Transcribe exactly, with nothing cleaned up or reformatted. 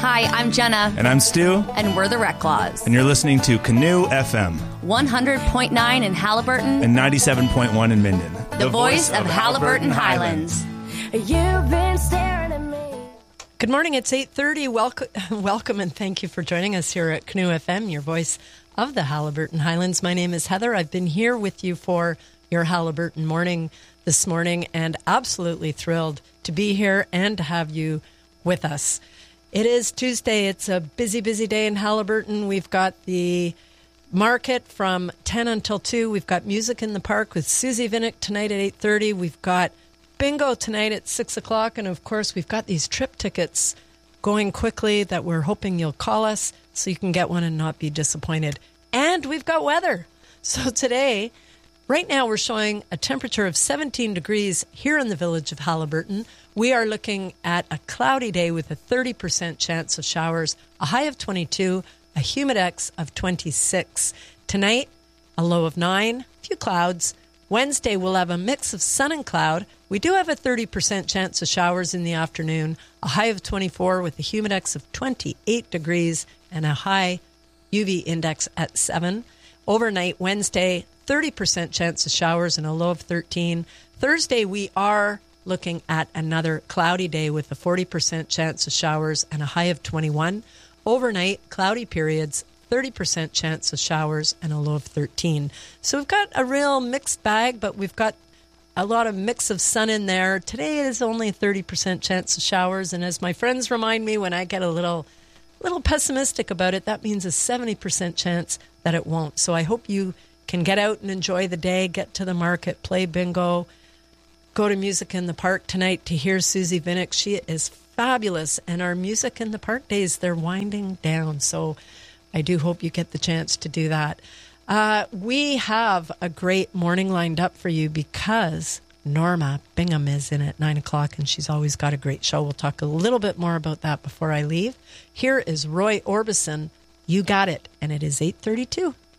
Hi, I'm Jenna. And I'm Stu. And we're the Reclaws. And you're listening to Canoe F M. one hundred point nine in Haliburton. And ninety-seven point one in Minden. The, the voice, voice of, of Haliburton, Haliburton Highlands. Highlands. You've been staring at me. Good morning. It's eight thirty. Welcome, welcome and thank you for joining us here at Canoe F M, your voice of the Haliburton Highlands. My name is Heather. I've been here with you for your Haliburton morning this morning and absolutely thrilled to be here and to have you with us. It is Tuesday. It's a busy, busy day in Haliburton. We've got the market from ten until two. We've got music in the park with Susie Vinnick tonight at eight thirty. We've got bingo tonight at six o'clock. And, of course, we've got these trip tickets going quickly that we're hoping you'll call us so you can get one and not be disappointed. And we've got weather. So today, right now, we're showing a temperature of seventeen degrees here in the village of Haliburton. We are looking at a cloudy day with a thirty percent chance of showers, a high of twenty-two, a humidex of twenty-six. Tonight, a low of nine, a few clouds. Wednesday, we'll have a mix of sun and cloud. We do have a thirty percent chance of showers in the afternoon, a high of twenty-four with a humidex of twenty-eight degrees and a high U V index at seven. Overnight, Wednesday, thirty percent chance of showers and a low of thirteen. Thursday, we are looking at another cloudy day with a forty percent chance of showers and a high of twenty-one. Overnight, cloudy periods, thirty percent chance of showers and a low of thirteen. So we've got a real mixed bag, but we've got a lot of mix of sun in there. Today is only a thirty percent chance of showers, and as my friends remind me when I get a little little pessimistic about it, that means a seventy percent chance that it won't. So I hope you can get out and enjoy the day, get to the market, play bingo, go to Music in the Park tonight to hear Susie Vinnick. She is fabulous, and our Music in the Park days, they're winding down, so I do hope you get the chance to do that. Uh, we have a great morning lined up for you because Norma Bingham is in at nine o'clock, and she's always got a great show. We'll talk a little bit more about that before I leave. Here is Roy Orbison, You Got It, and it is eight thirty-two.